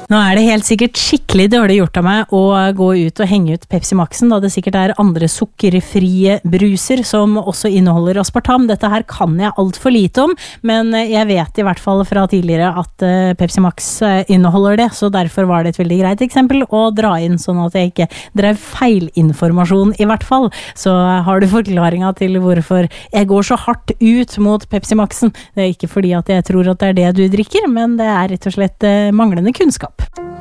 Nå det helt sikkert skikkelig dårlig gjort av meg å gå ut og henge ut Pepsi Maxen, da det sikkert andre sukkerfrie bruser som også inneholder aspartam. Dette her kan jeg alt for lite om, men jeg vet i hvert fall fra tidligere at Pepsi Max inneholder det, så derfor var det et veldig greit eksempel å dra inn sånn at jeg ikke drev feilinformasjon i hvert fall. Så har du forklaringen til hvorfor jeg går så hardt ut mot Pepsi Maxen. Det ikke fordi at jeg tror at det det du drikker, men det rett og slett manglende kunnskap.